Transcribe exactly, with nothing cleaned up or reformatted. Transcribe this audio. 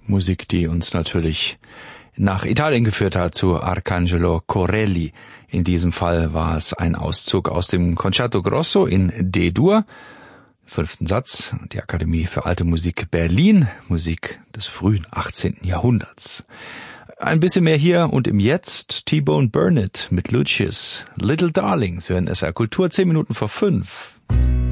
Musik, die uns natürlich nach Italien geführt hat, zu Arcangelo Corelli. In diesem Fall war es ein Auszug aus dem Concerto Grosso in D-Dur, fünften Satz, die Akademie für Alte Musik Berlin, Musik des frühen achtzehnten Jahrhunderts. Ein bisschen mehr hier und im Jetzt, T-Bone Burnett mit Lucius, Little Darling, Sie hören S R Kultur, zehn Minuten vor fünf.